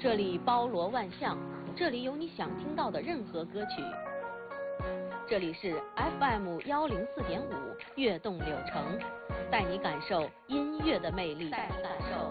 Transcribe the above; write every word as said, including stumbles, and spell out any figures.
这里包罗万象，这里有你想听到的任何歌曲。这里是 F M 幺零四点五悦动柳城，带你感受音乐的魅力。带你感受